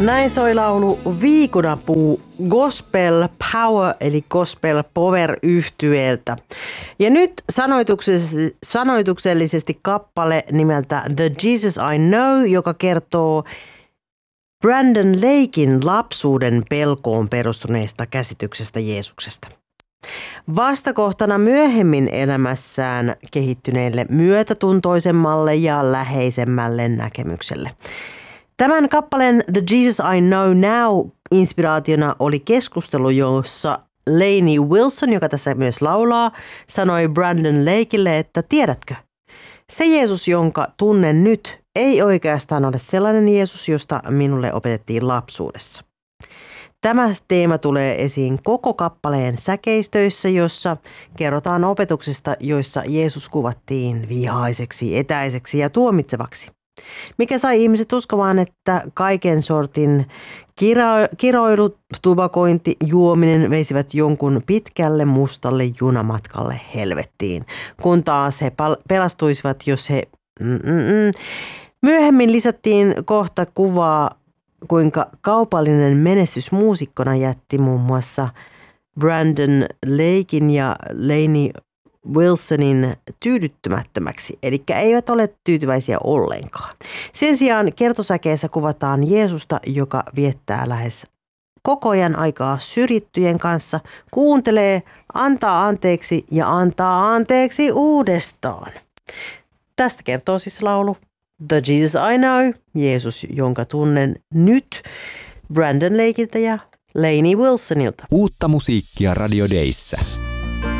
Näin soi laulu Viikunapuu Gospel Power eli Gospel Power -yhtyeeltä. Ja nyt sanoituksellisesti kappale nimeltä The Jesus I Know, joka kertoo Brandon Laken lapsuuden pelkoon perustuneesta käsityksestä Jeesuksesta. Vastakohtana myöhemmin elämässään kehittyneelle myötätuntoisemmalle ja läheisemmälle näkemykselle. Tämän kappaleen The Jesus I Know Now -inspiraationa oli keskustelu, jossa Lainey Wilson, joka tässä myös laulaa, sanoi Brandon Lakelle, että tiedätkö, se Jeesus, jonka tunnen nyt, ei oikeastaan ole sellainen Jeesus, josta minulle opetettiin lapsuudessa. Tämä teema tulee esiin koko kappaleen säkeistöissä, jossa kerrotaan opetuksista, joissa Jeesus kuvattiin vihaiseksi, etäiseksi ja tuomitsevaksi. Mikä sai ihmiset uskomaan, että kaiken sortin kiroilu, tupakointi, juominen veisivät jonkun pitkälle mustalle junamatkalle helvettiin, kun taas he pelastuisivat, jos he... Myöhemmin lisättiin kohta kuvaa, kuinka kaupallinen menestys muusikkona jätti muun muassa Brandon Laken ja Lainey Wilsonin tyydyttymättömäksi, eli eivät ole tyytyväisiä ollenkaan. Sen sijaan kertosäkeessä kuvataan Jeesusta, joka viettää lähes koko ajan aikaa syrjittyjen kanssa, kuuntelee, antaa anteeksi ja antaa anteeksi uudestaan. Tästä kertoo siis laulu The Jesus I Know, Jeesus, jonka tunnen nyt, Brandon Lakelta ja Lainey Wilsonilta. Uutta musiikkia Radio Dayssä.